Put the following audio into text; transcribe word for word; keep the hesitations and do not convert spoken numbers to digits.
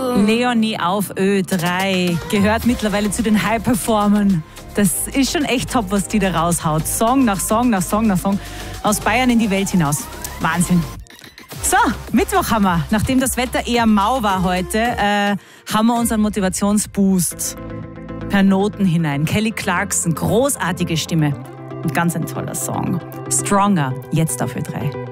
Leonie auf Ö drei gehört mittlerweile zu den High-Performern. Das ist schon echt top, was die da raushaut. Song nach Song nach Song nach Song. Aus Bayern in die Welt hinaus. Wahnsinn. So, Mittwoch haben wir. Nachdem das Wetter eher mau war heute, äh, haben wir unseren Motivationsboost per Noten hinein. Kelly Clarkson, großartige Stimme. Und ganz ein toller Song. Stronger, jetzt auf Ö drei.